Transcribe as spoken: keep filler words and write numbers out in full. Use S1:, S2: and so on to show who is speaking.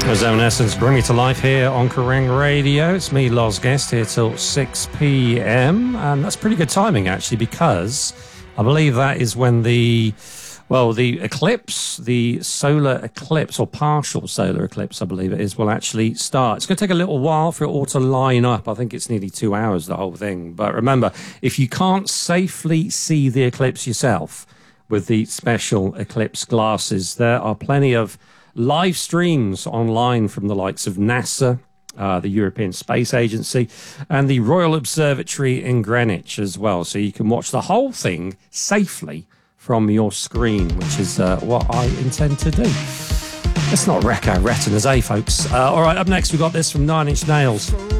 S1: Zone Essence, bring me to life here on Kerrang Radio. It's me, Loz Guest, here till six p.m. And that's pretty good timing, actually, because I believe that is when the, well, the eclipse, the solar eclipse, or partial solar eclipse, I believe it is, will actually start. It's going to take a little while for it all to line up. I think it's nearly two hours, the whole thing. But remember, if you can't safely see the eclipse yourself with the special eclipse glasses, there are plenty of live streams online from the likes of NASA, uh, the European Space Agency, and the Royal Observatory in Greenwich as well. So you can watch the whole thing safely from your screen, which is uh, what I intend to do. Let's not wreck our retinas, eh, folks? Uh, all right, up next, we've got this from Nine Inch Nails.